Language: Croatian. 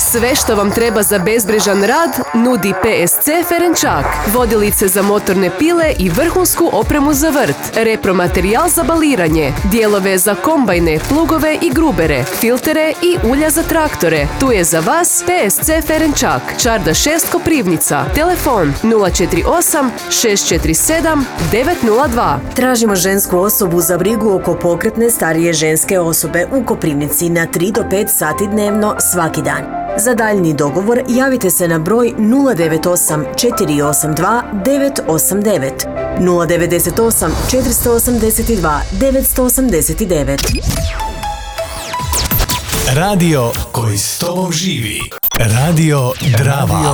Sve što vam treba za bezbrižan rad nudi PSC Ferenčak. Vodilice za motorne pile i vrhunsku opremu za vrt. Repromaterijal za baliranje. Dijelove za kombajne, plugove i grubere. Filtere i ulja za traktore. Tu je za vas PSC Ferenčak. Čarda 6 Koprivnica. Telefon 048 647 902. Tražimo žensku osobu za brigu oko pokretne starije ženske osobe u Koprivnici na 3 do 5 sati dnevno svaki dan. Za daljni dogovor javite se na broj 098 482 989 098 482 989. Radio koji s tobom živi. Radio Drava.